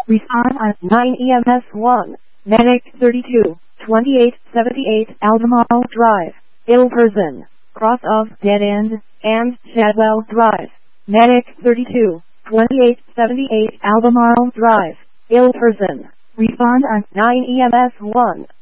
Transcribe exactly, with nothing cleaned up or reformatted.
Respond on nine E M S one. Medic thirty-two, twenty-eight seventy-eight Albemarle Drive, Ilperson, cross of Dead End, and Shadwell Drive. Medic thirty-two, twenty-eight seventy-eight Albemarle Drive, Ilperson. Respond on nine E M S one.